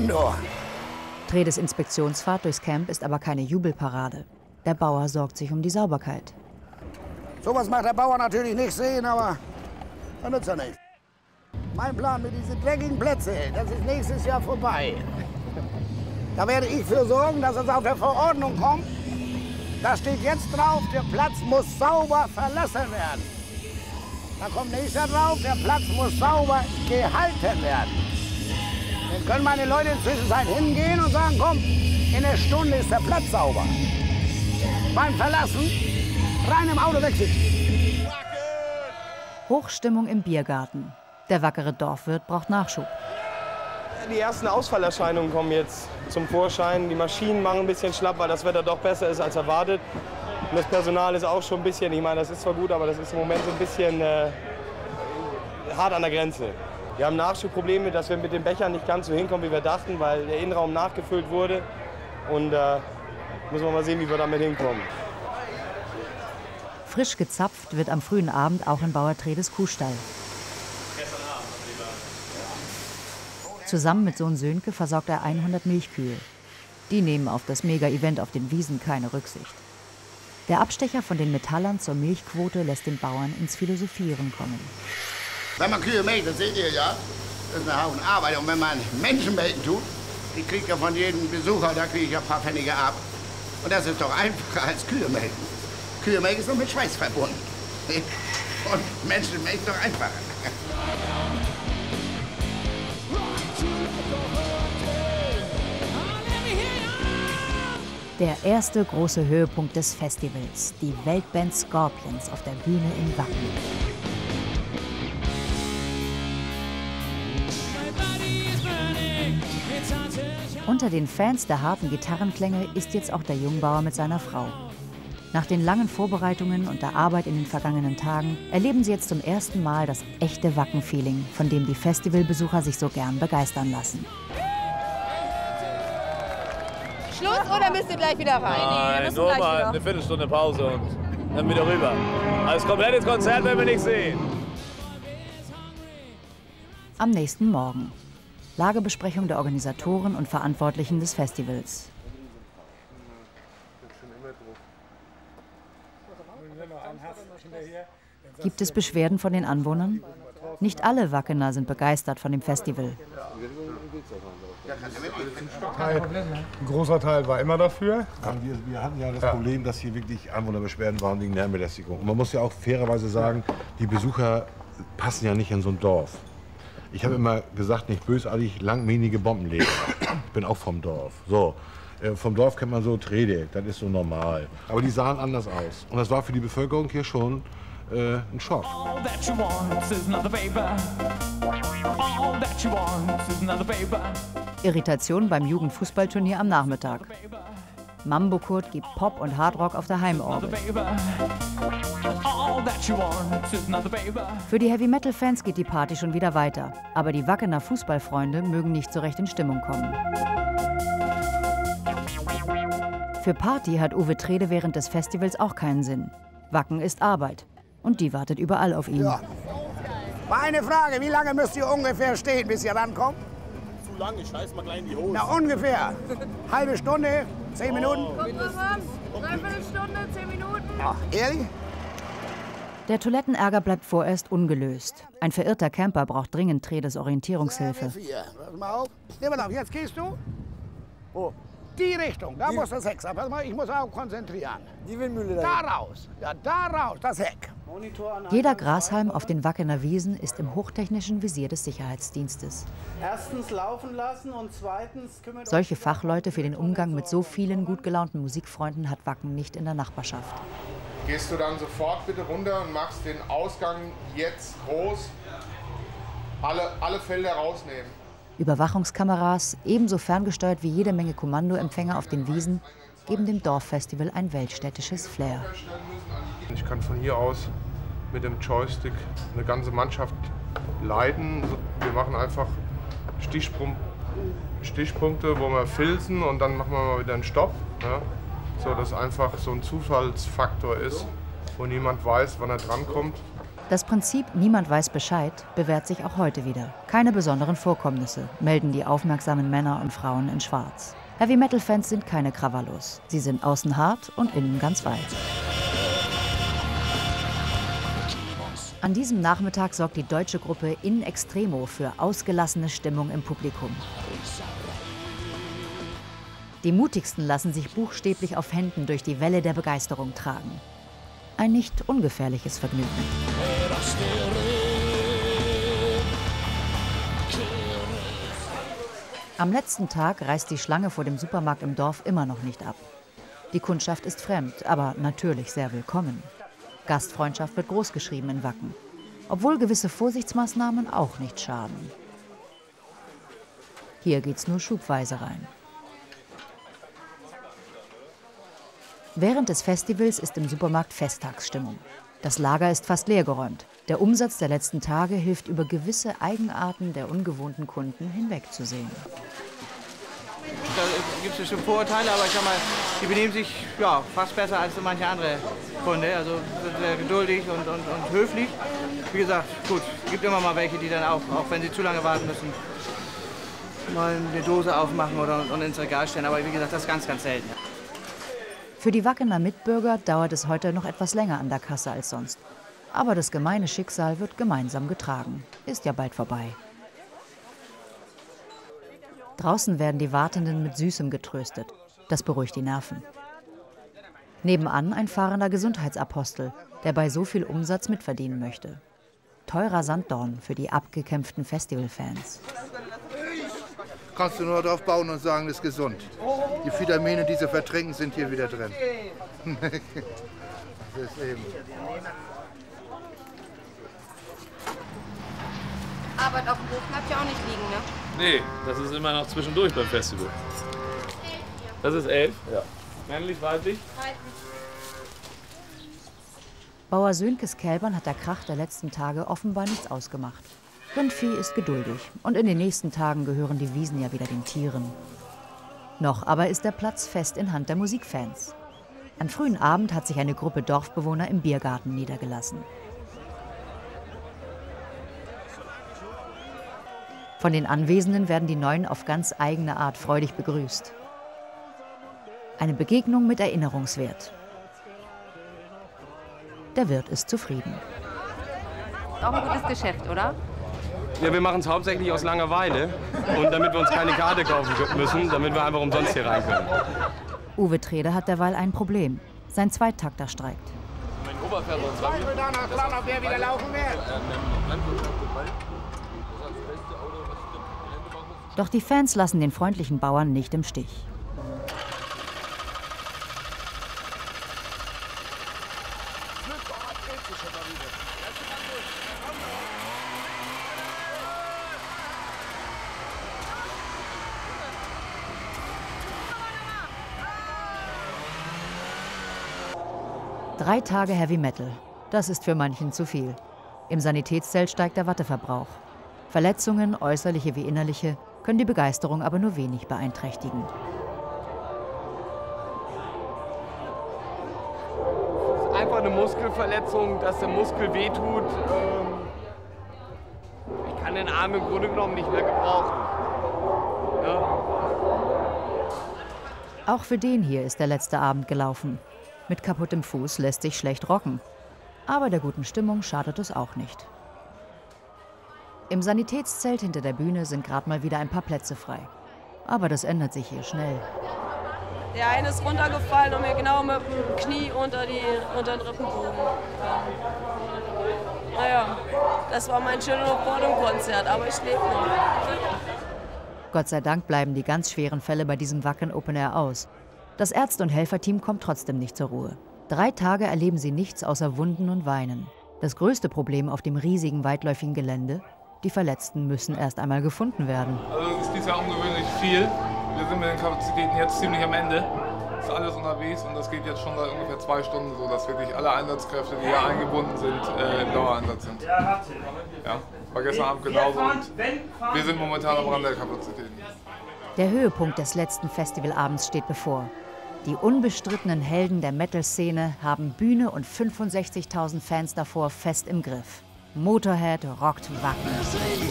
du. Tredes Inspektionsfahrt durchs Camp ist aber keine Jubelparade. Der Bauer sorgt sich um die Sauberkeit. Sowas macht der Bauer natürlich nicht sehen, aber das nützt ja nichts. Mein Plan mit diesen dreckigen Plätzen, das ist nächstes Jahr vorbei. Da werde ich für sorgen, dass es auf der Verordnung kommt. Da steht jetzt drauf, der Platz muss sauber verlassen werden. Da kommt nächstes Jahr drauf, der Platz muss sauber gehalten werden. Dann können meine Leute inzwischen hingehen und sagen, komm, in einer Stunde ist der Platz sauber. Beim Verlassen rein im Auto wegsitzen. Hochstimmung im Biergarten. Der wackere Dorfwirt braucht Nachschub. Die ersten Ausfallerscheinungen kommen jetzt zum Vorschein. Die Maschinen machen ein bisschen schlapp, weil das Wetter doch besser ist als erwartet. Und das Personal ist auch schon ein bisschen, ich meine, das ist zwar gut, aber das ist im Moment so ein bisschen hart an der Grenze. Wir haben Nachschubprobleme, dass wir mit den Bechern nicht ganz so hinkommen, wie wir dachten, weil der Innenraum nachgefüllt wurde. Und müssen wir mal sehen, wie wir damit hinkommen. Frisch gezapft wird am frühen Abend auch in Bauer Tredes Kuhstall. Zusammen mit Sohn Sönke versorgt er 100 Milchkühe. Die nehmen auf das Mega-Event auf den Wiesen keine Rücksicht. Der Abstecher von den Metallern zur Milchquote lässt den Bauern ins Philosophieren kommen. Wenn man Kühe melkt, das seht ihr ja, das ist eine Haufen Arbeit. Und wenn man Menschen melken tut, die kriegt ja von jedem Besucher, da kriege ich ja ein paar Pfennige ab. Und das ist doch einfacher als Kühe melken. Kühe melken ist nur mit Schweiß verbunden. Und Menschen melken doch einfacher. Der erste große Höhepunkt des Festivals, die Weltband Scorpions auf der Bühne in Wacken. Unter den Fans der harten Gitarrenklänge ist jetzt auch der Jungbauer mit seiner Frau. Nach den langen Vorbereitungen und der Arbeit in den vergangenen Tagen erleben sie jetzt zum ersten Mal das echte Wacken-Feeling, von dem die Festivalbesucher sich so gern begeistern lassen. Schluss oder müsst ihr gleich wieder rein? Nein, nur mal eine Viertelstunde Pause und dann wieder rüber. Als komplettes Konzert werden wir nicht sehen. Am nächsten Morgen. Lagebesprechung der Organisatoren und Verantwortlichen des Festivals. Gibt es Beschwerden von den Anwohnern? Nicht alle Wackener sind begeistert von dem Festival. Ein großer Teil war immer dafür. Wir hatten ja das Problem, dass hier wirklich Einwohnerbeschwerden waren wegen Lärmbelästigung. Und man muss ja auch fairerweise sagen, die Besucher passen ja nicht in so ein Dorf. Ich habe immer gesagt, nicht bösartig, langmähnige Bombenleger. Ich bin auch vom Dorf. So, vom Dorf kennt man so Trede, das ist so normal. Aber die sahen anders aus. Und das war für die Bevölkerung hier schon ein Schock. Irritation beim Jugendfußballturnier am Nachmittag. Mambo-Kurt gibt Pop und Hardrock auf der Heimorgel. Für die Heavy-Metal-Fans geht die Party schon wieder weiter. Aber die Wackener Fußballfreunde mögen nicht so recht in Stimmung kommen. Für Party hat Uwe Trede während des Festivals auch keinen Sinn. Wacken ist Arbeit. Und die wartet überall auf ihn. Ja. Mal eine Frage, wie lange müsst ihr ungefähr stehen, bis ihr rankommt? Zu lange, scheiß mal gleich in die Hose. Na, ungefähr. Halbe Stunde, 10 Minuten? Kommt drauf an. Dreiviertel Stunde, 10 Minuten. Ach, ehrlich? Der Toilettenärger bleibt vorerst ungelöst. Ein verirrter Camper braucht dringend Tredes Orientierungshilfe. Pass mal auf. Nimm mal auf, jetzt gehst du. Wo? Die Richtung, da muss das Heck sein. Pass mal, ich muss auch konzentrieren. Die Windmühle da. Da raus, ja, da raus, das Heck. Jeder Grashalm auf den Wackener Wiesen ist im hochtechnischen Visier des Sicherheitsdienstes. Erstens laufen lassen und zweitens kümmert Solche Fachleute für den Umgang mit so vielen gut gelaunten Musikfreunden hat Wacken nicht in der Nachbarschaft. Gehst du dann sofort bitte runter und machst den Ausgang jetzt groß. Alle Felder rausnehmen. Überwachungskameras, ebenso ferngesteuert wie jede Menge Kommandoempfänger auf den Wiesen, geben dem Dorffestival ein weltstädtisches Flair. Ich kann von hier aus mit dem Joystick eine ganze Mannschaft leiten. Wir machen einfach Stichpunkte, wo wir filzen und dann machen wir mal wieder einen Stopp. Ja? So dass einfach so ein Zufallsfaktor ist, wo niemand weiß, wann er drankommt. Das Prinzip "Niemand weiß Bescheid" bewährt sich auch heute wieder. Keine besonderen Vorkommnisse, melden die aufmerksamen Männer und Frauen in Schwarz. Heavy-Metal-Fans sind keine Krawallos. Sie sind außen hart und innen ganz weit. An diesem Nachmittag sorgt die deutsche Gruppe In Extremo für ausgelassene Stimmung im Publikum. Die mutigsten lassen sich buchstäblich auf Händen durch die Welle der Begeisterung tragen. Ein nicht ungefährliches Vergnügen. Am letzten Tag reißt die Schlange vor dem Supermarkt im Dorf immer noch nicht ab. Die Kundschaft ist fremd, aber natürlich sehr willkommen. Gastfreundschaft wird großgeschrieben in Wacken, obwohl gewisse Vorsichtsmaßnahmen auch nicht schaden. Hier geht's nur schubweise rein. Während des Festivals ist im Supermarkt Festtagsstimmung. Das Lager ist fast leergeräumt. Der Umsatz der letzten Tage hilft, über gewisse Eigenarten der ungewohnten Kunden hinwegzusehen. Da gibt es schon Vorurteile, aber ich sag mal, die benehmen sich ja, fast besser als so manche andere Kunde. Also sind sehr geduldig und höflich. Wie gesagt, gut, es gibt immer mal welche, die dann auch wenn sie zu lange warten müssen, mal eine Dose aufmachen und ins Regal stellen. Aber wie gesagt, das ist ganz, ganz selten. Für die Wackener Mitbürger dauert es heute noch etwas länger an der Kasse als sonst. Aber das gemeine Schicksal wird gemeinsam getragen. Ist ja bald vorbei. Draußen werden die Wartenden mit Süßem getröstet. Das beruhigt die Nerven. Nebenan ein fahrender Gesundheitsapostel, der bei so viel Umsatz mitverdienen möchte. Teurer Sanddorn für die abgekämpften Festivalfans. Kannst du nur darauf bauen und sagen, das ist gesund. Die Vitamine, die sie vertrinken, sind hier wieder drin. Das ist eben. Arbeit auf dem Hof bleibt ja auch nicht liegen, ne? Nee, das ist immer noch zwischendurch beim Festival. Das ist 11? Ja. Männlich, weiblich? Bauer Sönkes Kälbern hat der Krach der letzten Tage offenbar nichts ausgemacht. Rindvieh ist geduldig und in den nächsten Tagen gehören die Wiesen ja wieder den Tieren. Noch aber ist der Platz fest in Hand der Musikfans. Am frühen Abend hat sich eine Gruppe Dorfbewohner im Biergarten niedergelassen. Von den Anwesenden werden die Neuen auf ganz eigene Art freudig begrüßt. Eine Begegnung mit Erinnerungswert. Der Wirt ist zufrieden. Auch ein gutes Geschäft, oder? Ja, wir machen es hauptsächlich aus Langeweile und damit wir uns keine Karte kaufen müssen, damit wir einfach umsonst hier rein können. Uwe Trede hat derweil ein Problem. Sein Zweitakter streikt. Wer wieder laufen wird. Doch die Fans lassen den freundlichen Bauern nicht im Stich. Drei Tage Heavy Metal. Das ist für manchen zu viel. Im Sanitätszelt steigt der Watteverbrauch. Verletzungen, äußerliche wie innerliche, können die Begeisterung aber nur wenig beeinträchtigen. Es ist einfach eine Muskelverletzung, dass der Muskel wehtut. Ich kann den Arm im Grunde genommen nicht mehr gebrauchen. Ja. Auch für den hier ist der letzte Abend gelaufen. Mit kaputtem Fuß lässt sich schlecht rocken. Aber der guten Stimmung schadet es auch nicht. Im Sanitätszelt hinter der Bühne sind gerade mal wieder ein paar Plätze frei. Aber das ändert sich hier schnell. Der eine ist runtergefallen und mir genau mit dem Knie unter den Rippenbogen. Naja, das war mein schönes Konzert, aber ich lebe noch. Gott sei Dank bleiben die ganz schweren Fälle bei diesem Wacken Open Air aus. Das Ärzte- und Helferteam kommt trotzdem nicht zur Ruhe. 3 Tage erleben sie nichts außer Wunden und Weinen. Das größte Problem auf dem riesigen, weitläufigen Gelände: die Verletzten müssen erst einmal gefunden werden. Also es ist dieses Jahr ungewöhnlich viel. Wir sind mit den Kapazitäten jetzt ziemlich am Ende. Es ist alles unterwegs und das geht jetzt schon seit ungefähr 2 Stunden so, dass wirklich alle Einsatzkräfte, die hier eingebunden sind, im Dauereinsatz sind. Ja, war gestern Abend genauso und wir sind momentan am Rand der Kapazitäten. Der Höhepunkt des letzten Festivalabends steht bevor. Die unbestrittenen Helden der Metal-Szene haben Bühne und 65.000 Fans davor fest im Griff. Motorhead rockt Wacken.